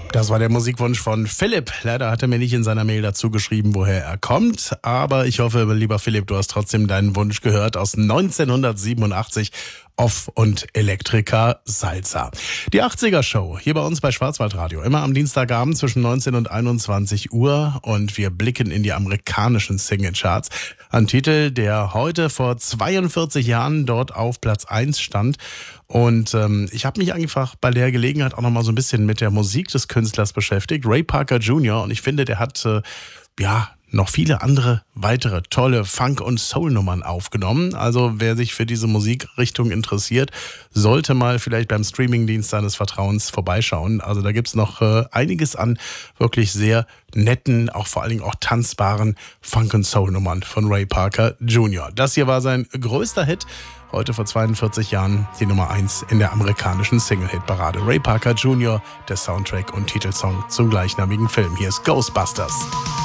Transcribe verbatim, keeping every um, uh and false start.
Das war der Musikwunsch von Philipp. Leider hat er mir nicht in seiner Mail dazu geschrieben, woher er kommt. Aber ich hoffe, lieber Philipp, du hast trotzdem deinen Wunsch gehört aus neunzehnhundertsiebenundachtzig. Off und Elektrika Salsa. Die achtziger-Show hier bei uns bei Schwarzwaldradio. Immer am Dienstagabend zwischen neunzehn und einundzwanzig Uhr. Und wir blicken in die amerikanischen Singlecharts. Ein Titel, der heute vor zweiundvierzig Jahren dort auf Platz eins stand. Und ähm, ich habe mich einfach bei der Gelegenheit auch nochmal so ein bisschen mit der Musik des Künstlers beschäftigt. Ray Parker Junior Und ich finde, der hat, äh, ja... noch viele andere weitere tolle Funk- und Soul-Nummern aufgenommen. Also wer sich für diese Musikrichtung interessiert, sollte mal vielleicht beim Streamingdienst seines Vertrauens vorbeischauen. Also da gibt's noch äh, einiges an wirklich sehr netten, auch vor allen Dingen auch tanzbaren Funk- und Soul-Nummern von Ray Parker Junior Das hier war sein größter Hit. Heute vor zweiundvierzig Jahren die Nummer eins in der amerikanischen Single-Hit-Parade. Ray Parker Junior, der Soundtrack und Titelsong zum gleichnamigen Film. Hier ist Ghostbusters.